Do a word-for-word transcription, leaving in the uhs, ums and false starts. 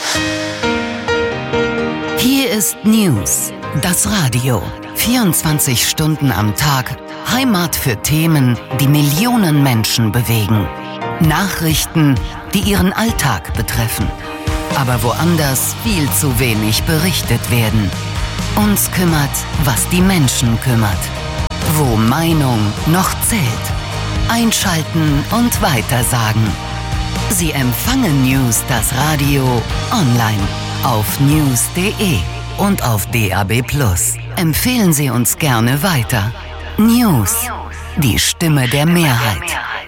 Hier ist News, das Radio. vierundzwanzig Stunden am Tag, Heimat für Themen, die Millionen Menschen bewegen. Nachrichten, die ihren Alltag betreffen. Aber woanders viel zu wenig berichtet werden. Uns kümmert, was die Menschen kümmert. Wo Meinung noch zählt. Einschalten und weitersagen. Sie empfangen News, das Radio, online auf news punkt de und auf D A B plus. Empfehlen Sie uns gerne weiter. News, die Stimme der Mehrheit.